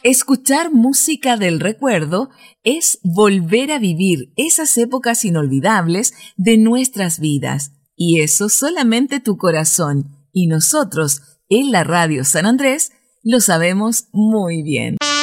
Escuchar música del recuerdo es volver a vivir esas épocas inolvidables de nuestras vidas. Y eso solamente tu corazón y nosotros, en la Radio San Andrés, lo sabemos muy bien.